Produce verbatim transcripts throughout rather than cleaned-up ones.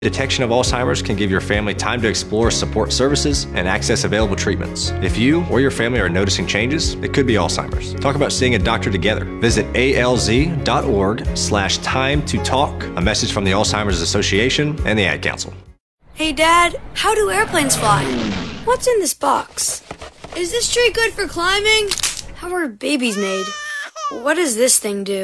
Detection of Alzheimer's can give your family time to explore support services and access available treatments. If you or your family are noticing changes, it could be Alzheimer's. Talk about seeing a doctor together. Visit alz.org slash time to talk. A message from the Alzheimer's Association and the Ad Council. Hey, Dad, how do airplanes fly? What's in this box? Is this tree good for climbing? How are babies made? What does this thing do?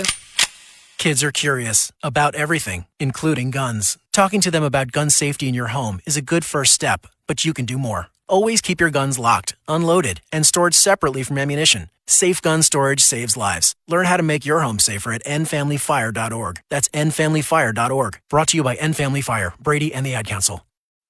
Kids are curious about everything, including guns. Talking to them about gun safety in your home is a good first step, but you can do more. Always keep your guns locked, unloaded, and stored separately from ammunition. Safe gun storage saves lives. Learn how to make your home safer at end family fire dot org. That's end family fire dot org. Brought to you by End Family Fire, Brady, and the Ad Council.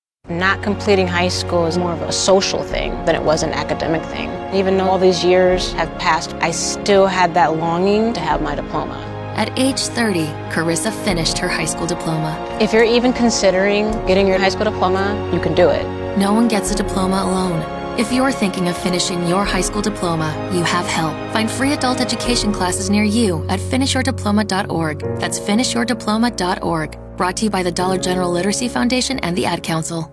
Not completing high school is more of a social thing than it was an academic thing. Even though all these years have passed, I still had that longing to have my diploma. At age thirty, Carissa finished her high school diploma. If you're even considering getting your high school diploma, you can do it. No one gets a diploma alone. If you're thinking of finishing your high school diploma, you have help. Find free adult education classes near you at finish your diploma dot org. That's finish your diploma dot org. Brought to you by the Dollar General Literacy Foundation and the Ad Council.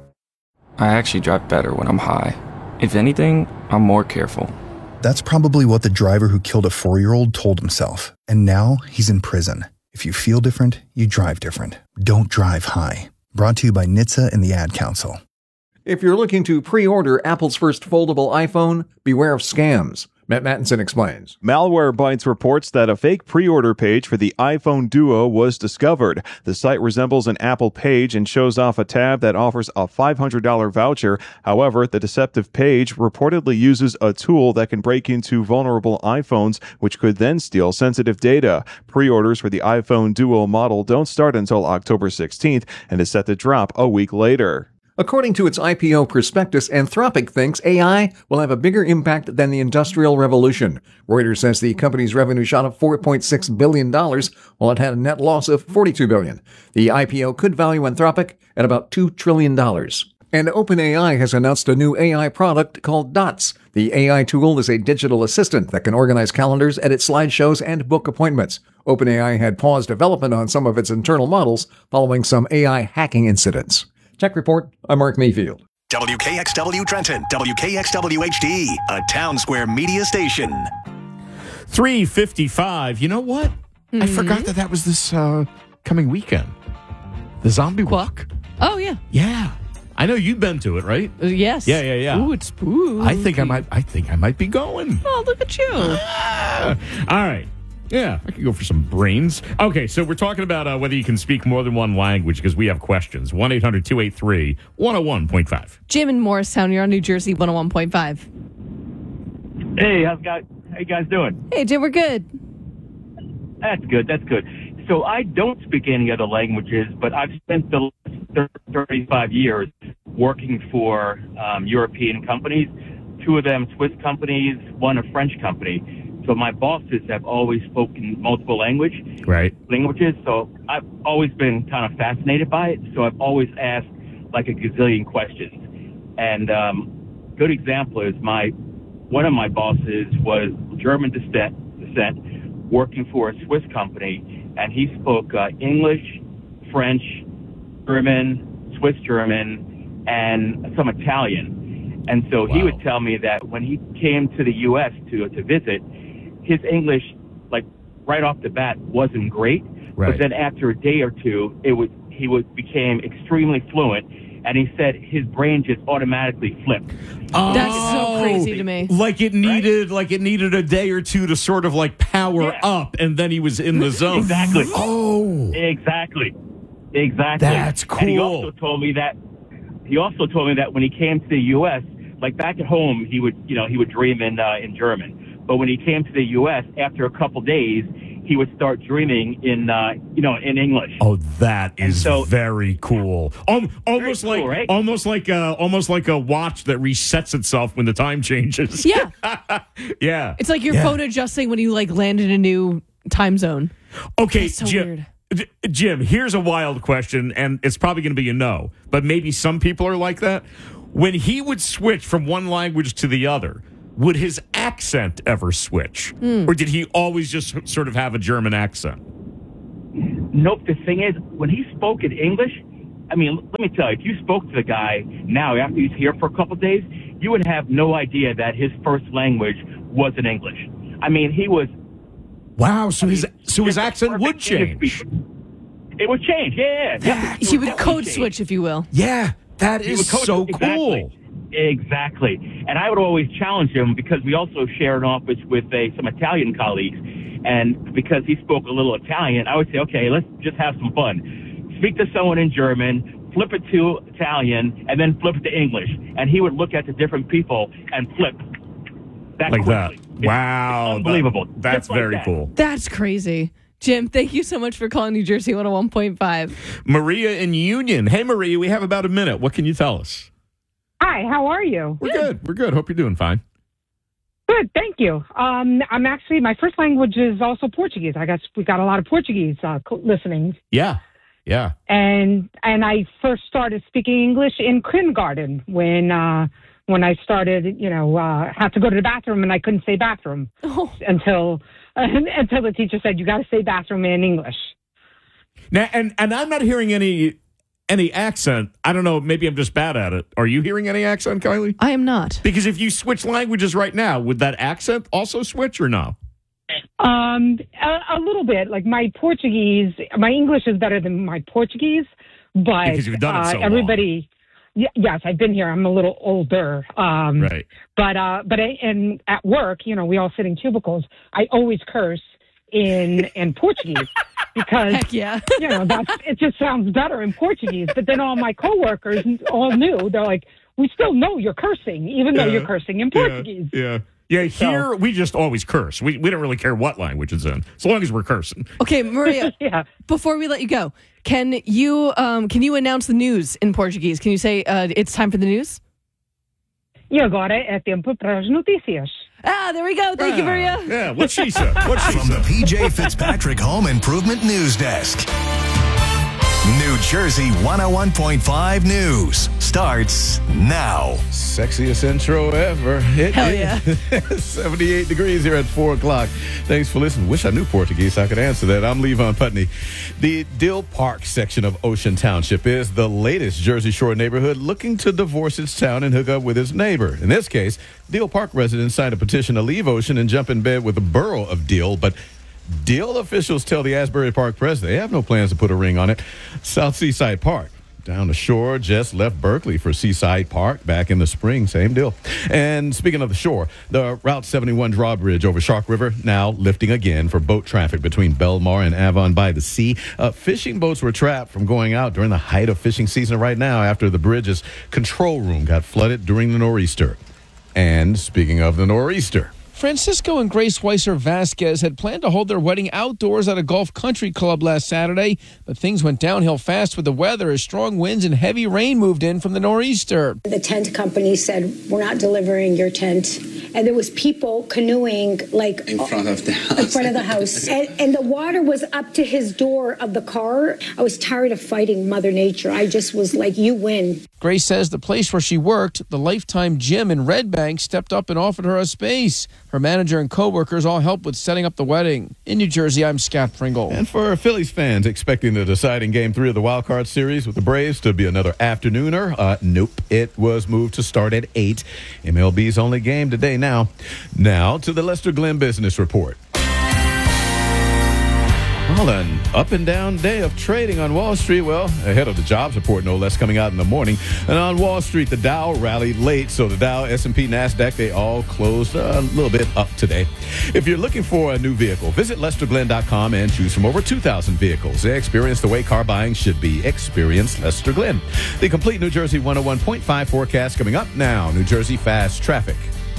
I actually drive better when I'm high. If anything, I'm more careful. That's probably what the driver who killed a four-year-old told himself. And now he's in prison. If you feel different, you drive different. Don't drive high. Brought to you by N H T S A and the Ad Council. If you're looking to pre-order Apple's first foldable iPhone, beware of scams. Matt Mattinson explains. Malwarebytes reports that a fake pre-order page for the iPhone Duo was discovered. The site resembles an Apple page and shows off a tab that offers a five hundred dollars voucher. However, the deceptive page reportedly uses a tool that can break into vulnerable iPhones, which could then steal sensitive data. Pre-orders for the iPhone Duo model don't start until October sixteenth and is set to drop a week later. According to its I P O prospectus, Anthropic thinks A I will have a bigger impact than the Industrial Revolution. Reuters says the company's revenue shot up four point six billion dollars, while it had a net loss of forty-two billion dollars. The I P O could value Anthropic at about two trillion dollars. And OpenAI has announced a new A I product called Dots. The A I tool is a digital assistant that can organize calendars, edit slideshows, and book appointments. OpenAI had paused development on some of its internal models following some A I hacking incidents. Tech Report, I'm Mark Mayfield. W K X W Trenton, W K X W H D, a Town Square media station. three fifty-five. You know what? Mm-hmm. I forgot that that was this uh, coming weekend. The Zombie Walk. Oh, yeah. Yeah. I know you've been to it, right? Uh, yes. Yeah, yeah, yeah. Ooh, it's spooky. I think I might I think I might be going. Oh, look at you. Ah. All right. Yeah, I could go for some brains. Okay, so we're talking about uh, whether you can speak more than one language because we have questions. one eight hundred two eight three one oh one point five. Jim in Morristown, you're on New Jersey one oh one point five. Hey, how's guys, how you guys doing? Hey, Jim, we're good. That's good, that's good. So I don't speak any other languages, but I've spent the last thirty-five years working for um, European companies, two of them Swiss companies, one a French company. So my bosses have always spoken multiple language, right. languages, so I've always been kind of fascinated by it. So I've always asked like a gazillion questions. And um, good example is my one of my bosses was German descent, descent working for a Swiss company, and he spoke uh, English, French, German, Swiss German, and some Italian. And so wow. he would tell me that when he came to the U S to to visit, his English, like right off the bat, wasn't great. Right. But then after a day or two, it was he would became extremely fluent, and he said his brain just automatically flipped. Oh, that's so crazy to me. Like it needed, right? like it needed a day or two to sort of like power yeah. up, and then he was in the zone. Exactly. Oh, exactly, exactly. That's cool. And he also told me that he also told me that when he came to the U S, like back at home, he would you know he would dream in uh, in German. But when he came to the U S, after a couple days, he would start dreaming in, uh, you know, in English. Oh, that is so, very cool. Um, almost very like, cool, right? almost like, a, almost like a watch that resets itself when the time changes. Yeah, yeah. It's like your yeah. phone adjusting when you like land in a new time zone. Okay, That's so Jim. weird. Jim, here's a wild question, and it's probably going to be a no, but maybe some people are like that. When he would switch from one language to the other, would his accent ever switch? Mm. Or did he always just sort of have a German accent? Nope. The thing is, when he spoke in English, I mean, let me tell you, if you spoke to the guy now after he's here for a couple of days, you would have no idea that his first language wasn't English. I mean, he was. Wow, so I his mean, so his just a accent would perfect English change. speaker. It would change, yeah. yeah. He would definitely code change. switch, if you will. Yeah, that He is would code- so exactly. cool. Exactly. And I would always challenge him because we also share an office with a, some Italian colleagues. And because he spoke a little Italian, I would say, okay, let's just have some fun. Speak to someone in German, flip it to Italian, and then flip it to English. And he would look at the different people and flip that Like quickly. that. It's- Wow. it's unbelievable. That- that's Just like very that. cool. That's crazy. Jim, thank you so much for calling New Jersey one oh one point five. Maria in Union. Hey, Maria, we have about a minute. What can you tell us? Hi, how are you? We're good. We're good. Hope you're doing fine. Good, thank you. Um, I'm actually, my first language is also Portuguese. I guess we got a lot of Portuguese uh, co- listening. Yeah. Yeah. And and I first started speaking English in kindergarten when uh, when I started, you know, uh, had to go to the bathroom and I couldn't say bathroom Oh. until until the teacher said, you got to say bathroom in English. Now, and, and I'm not hearing any any accent. I don't know. Maybe I'm just bad at it. Are you hearing any accent, Kylie? I am not. Because if you switch languages right now, would that accent also switch or no? Um, a, a little bit. Like my Portuguese, my English is better than my Portuguese, but Because you've done it uh, so long. everybody. Y- yes, I've been here. I'm a little older. Um, Right. But uh, but I, and at work, you know, we all sit in cubicles. I always curse in in Portuguese because Heck yeah. you know that's it. Just sounds better in Portuguese. But then all my coworkers all knew. They're like, we still know you're cursing, even though Yeah. you're cursing in Portuguese. Yeah. Yeah. Here, we just always curse. We, we don't really care what language it's in, as long as we're cursing. Okay, Maria, yeah. before we let you go, can you um, can you announce the news in Portuguese? Can you say uh, it's time for the news? E agora é tempo para as notícias. Ah, there we go. Thank you, Maria. Yeah, what she said. What she From said. the P J Fitzpatrick Home Improvement News Desk. New Jersey one oh one point five News starts now. Sexiest intro ever. It Hell is yeah. seventy-eight degrees here at four o'clock. Thanks for listening. Wish I knew Portuguese so I could answer that. I'm Levon Putney. The Dill Park section of Ocean Township is the latest Jersey Shore neighborhood looking to divorce its town and hook up with its neighbor. In this case, Dill Park residents signed a petition to leave Ocean and jump in bed with the borough of Dill, but Dill officials tell the Asbury Park press they have no plans to put a ring on it. South Seaside Park down the shore just left Berkeley for Seaside Park back in the spring. Same deal. And speaking of the shore, the Route seventy-one drawbridge over Shark River now lifting again for boat traffic between Belmar and Avon by the Sea. Uh, fishing boats were trapped from going out during the height of fishing season right now after the bridge's control room got flooded during the nor'easter. And speaking of the nor'easter, Francisco and Grace Weiser Vasquez had planned to hold their wedding outdoors at a Gulf Country Club last Saturday, but things went downhill fast with the weather as strong winds and heavy rain moved in from the nor'easter. The tent company said, we're not delivering your tent. And there was people canoeing like in front of the house. in front of the house. and, and the water was up to his door of the car. I was tired of fighting Mother Nature. I just was like, you win. Grace says the place where she worked, the Lifetime Gym in Red Bank, stepped up and offered her a space. Her manager and co-workers all helped with setting up the wedding. In New Jersey, I'm Scott Pringle. and for Phillies fans expecting the deciding game three of the wild card series with the Braves to be another afternooner, uh, nope, it was moved to start at eight. M L B's only game today now. Now to the Lester Glenn Business Report. Well, an up and down day of trading on Wall Street. Well, ahead of the jobs report, no less, coming out in the morning. And on Wall Street, the Dow rallied late. So the Dow, S and P, NASDAQ, they all closed a little bit up today. If you're looking for a new vehicle, visit lester glenn dot com and choose from over two thousand vehicles. Experience the way car buying should be. Experience Lester Glenn. The complete New Jersey one oh one point five forecast coming up now. New Jersey fast traffic.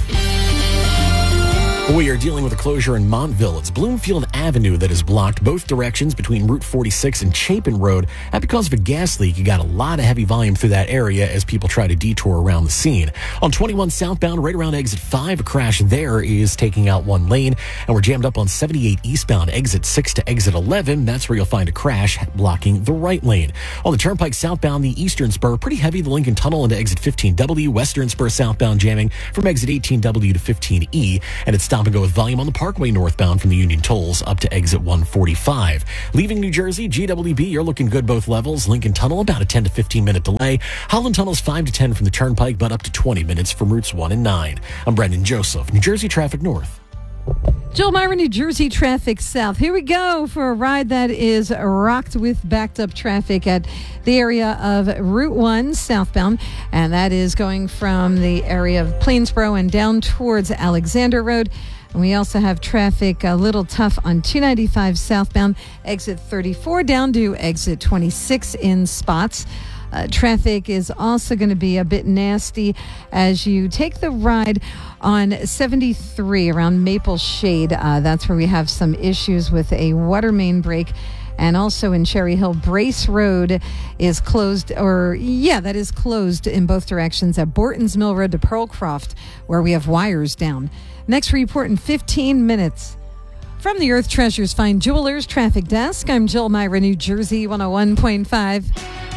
We are dealing with a closure in Montville. It's Bloomfield Avenue that is blocked both directions between Route forty-six and Chapin Road. And because of a gas leak, you got a lot of heavy volume through that area as people try to detour around the scene. On twenty-one southbound, right around exit five, a crash there is taking out one lane. And we're jammed up on seventy-eight eastbound, exit six to exit eleven. That's where you'll find a crash blocking the right lane. On the Turnpike southbound, the eastern spur, pretty heavy. The Lincoln Tunnel into exit fifteen W. Western spur southbound jamming from exit eighteen W to fifteen E. And it's Stop and go with volume on the Parkway northbound from the Union Tolls up to exit one forty-five. Leaving New Jersey, G W B, you're looking good both levels. Lincoln Tunnel, about a ten to fifteen minute delay. Holland Tunnel's five to ten from the Turnpike, but up to twenty minutes from routes one and nine. I'm Brendan Joseph, New Jersey Traffic North. Joel Myra, New Jersey Traffic South. Here we go for a ride that is rocked with backed up traffic at the area of Route one southbound, and that is going from the area of Plainsboro and down towards Alexander Road. And we also have traffic a little tough on two ninety-five southbound, exit thirty-four down to exit twenty-six in spots. Uh, traffic is also going to be a bit nasty as you take the ride on seventy-three around Maple Shade. Uh, that's where we have some issues with a water main break. And also in Cherry Hill, Brace Road is closed, or yeah, that is closed in both directions at Borton's Mill Road to Pearlcroft, where we have wires down. Next report in fifteen minutes. From the Earth Treasures Fine Jewelers Traffic Desk, I'm Jill Myra, New Jersey one oh one point five.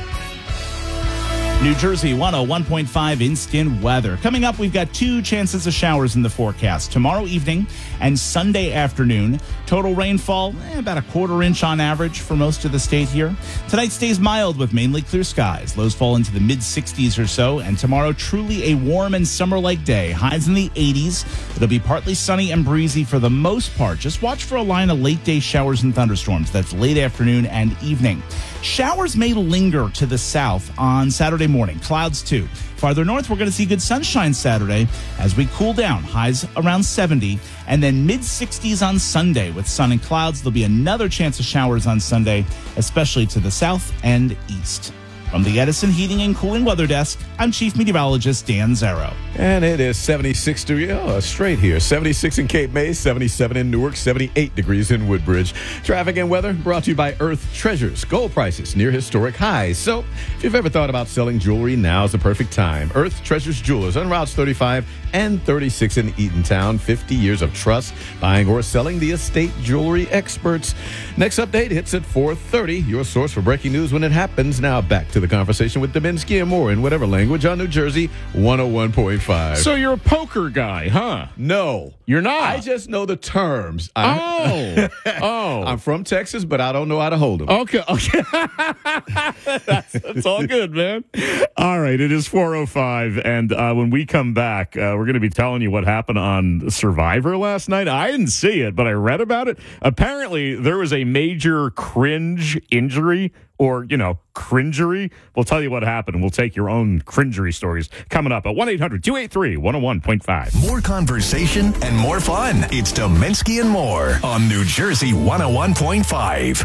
New Jersey one oh one point five instant weather. Coming up, we've got two chances of showers in the forecast. Tomorrow evening and Sunday afternoon. Total rainfall, eh, about a quarter inch on average for most of the state here. Tonight stays mild with mainly clear skies. Lows fall into the mid sixties or so. And tomorrow, truly a warm and summer-like day. Highs in the eighties. It'll be partly sunny and breezy for the most part. Just watch for a line of late-day showers and thunderstorms. That's late afternoon and evening. Showers may linger to the south on Saturday morning. Clouds too. Farther north, we're going to see good sunshine Saturday as we cool down. Highs around seventy and then mid sixties on Sunday with sun and clouds. There'll be another chance of showers on Sunday, especially to the south and east. From the Edison Heating and Cooling Weather Desk, I'm Chief Meteorologist Dan Zarrow. And it is seventy-six degrees, oh, straight here. seventy-six in Cape May, seventy-seven in Newark, seventy-eight degrees in Woodbridge. Traffic and weather brought to you by Earth Treasures. Gold prices near historic highs. So if you've ever thought about selling jewelry, now's the perfect time. Earth Treasures Jewelers on Routes thirty-five and thirty-six in Eatontown. fifty years of trust, buying or selling the estate jewelry experts. Next update hits at four thirty. Your source for breaking news when it happens. Now back to the conversation with Dubinsky and more in whatever language on New Jersey one oh one point five. So you're a poker guy, huh? No. You're not? I just know the terms. Oh. oh. I'm from Texas, but I don't know how to hold them. Okay. Okay. that's, that's all good, man. All right. It is four oh five. And uh, when we come back, uh, we're going to be telling you what happened on Survivor last night. I didn't see it, but I read about it. Apparently, there was a major cringe injury. Or, you know, cringery. We'll tell you what happened, and we'll take your own cringery stories coming up at one eight hundred two eight three one oh one point five. More conversation and more fun. It's Dubinsky and more on New Jersey one oh one point five.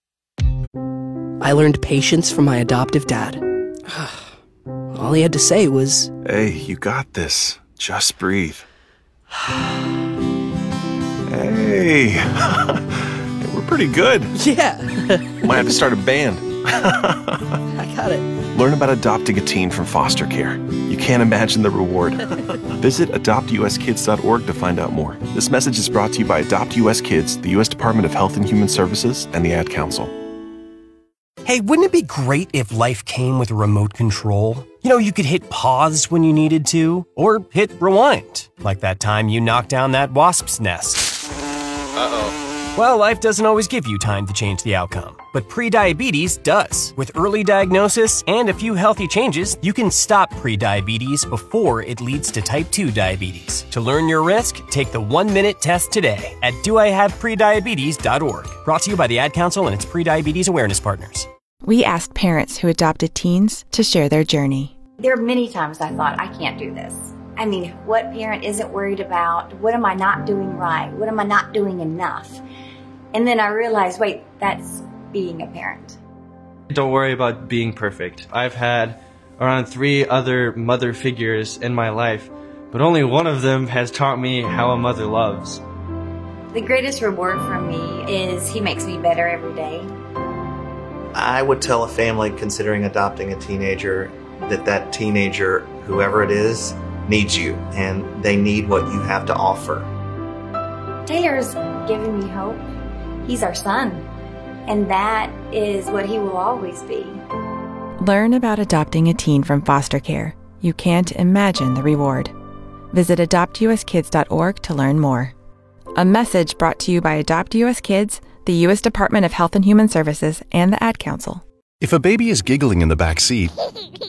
I learned patience from my adoptive dad. All he had to say was, "Hey, you got this. Just breathe." Hey. We're pretty good. Yeah. Might have to start a band. I got it. Learn about adopting a teen from foster care. You can't imagine the reward. Visit adopt u s kids dot org to find out more. This message is brought to you by Adopt U S Kids, the U S Department of Health and Human Services, and the Ad Council. Hey, wouldn't it be great if life came with a remote control? You know, you could hit pause when you needed to, or hit rewind, like that time you knocked down that wasp's nest. Uh-oh. Well, life doesn't always give you time to change the outcome, but prediabetes does. With early diagnosis and a few healthy changes, you can stop prediabetes before it leads to type two diabetes. To learn your risk, take the one-minute test today at do I have prediabetes dot org. Brought to you by the Ad Council and its prediabetes awareness partners. We asked parents who adopted teens to share their journey. There are many times I thought, I can't do this. I mean, what parent isn't worried about? What am I not doing right? What am I not doing enough? And then I realized, wait, that's being a parent. Don't worry about being perfect. I've had around three other mother figures in my life, but only one of them has taught me how a mother loves. The greatest reward for me is he makes me better every day. I would tell a family considering adopting a teenager that that teenager, whoever it is, needs you, and they need what you have to offer. Taylor's given me hope. He's our son, and that is what he will always be. Learn about adopting a teen from foster care. You can't imagine the reward. Visit adopt u s kids dot org to learn more. A message brought to you by Adopt U S Kids, the U S Department of Health and Human Services, and the Ad Council. If a baby is giggling in the back seat,